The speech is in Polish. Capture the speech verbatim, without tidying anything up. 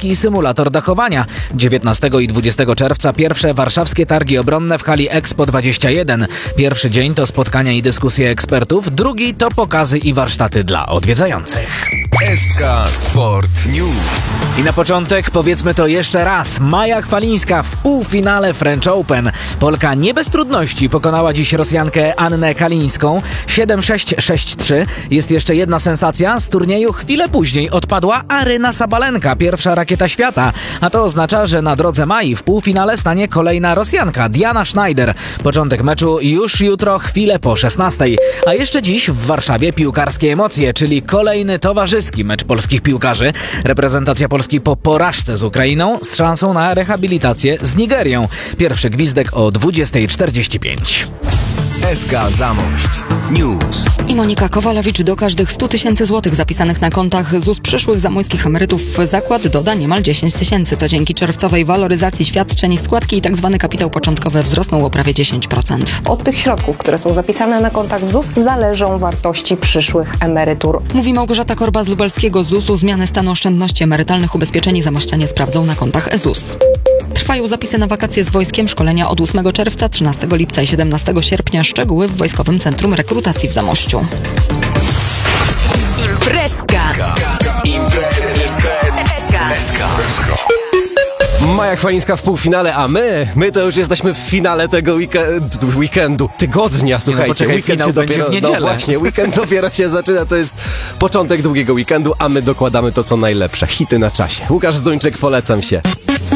i symulator dachowania. dziewiętnastego i dwudziestego czerwca pierwsze warszawskie targi obronne w hali Expo dwadzieścia jeden. Pierwszy dzień to spotkania i dyskusje ekspertów, drugi to pokazy i warsztaty dla odwiedzających. S K Sport News. I na początek powiedzmy to jeszcze raz. Maja Chwalińska w półfinale French Open. Polka nie bez trudności pokonała dziś Rosjankę Annę Kalińską siedem sześć sześć trzy. Jest jeszcze jedna sensacja. Z turnieju chwilę później odpadła Aryna Sabalenka, pierwsza rakieta świata. A to oznacza, że na drodze Mai w półfinale stanie kolejna Rosjanka, Diana Schneider. Początek meczu już jutro, chwilę po szesnastej. A jeszcze dziś w Warszawie piłkarskie emocje, czyli kolejny towarzyski mecz polskich piłkarzy. Reprezentacja Polski po porażce z Ukrainą z szansą na rehabilitację z Nigerią. Pierwszy gwizdek o dwudziestej czterdzieści pięć. S K Zamość News. I Monika Kowalewicz: do każdych stu tysięcy złotych zapisanych na kontach Z U S przyszłych zamojskich emerytów zakład doda niemal dziesięć tysięcy. To dzięki czerwcowej waloryzacji świadczeń składki i tzw. kapitał początkowy wzrosną o prawie dziesięć procent. Od tych środków, które są zapisane na kontach w Z U S, zależą wartości przyszłych emerytur. Mówi Małgorzata Korba z lubelskiego Z U S-u. Zmiany stanu oszczędności emerytalnych ubezpieczeni zamościanie sprawdzą na kontach Z U S. Trwają zapisy na wakacje z wojskiem, szkolenia od ósmego czerwca, trzynastego lipca i siedemnastego sierpnia. Szczegóły w Wojskowym Centrum Rekrutacji w Zamościu. Imprezka. Imprezka. S K. Maja Chwalińska w półfinale, a my, my to już jesteśmy w finale tego weekendu, weekendu tygodnia, słuchajcie. No poczekaj, weekend finał się będzie dopiero, w niedzielę. No właśnie, weekend dopiero się zaczyna, to jest początek długiego weekendu, a my dokładamy to, co najlepsze. Hity na czasie. Łukasz Zduńczyk, polecam się.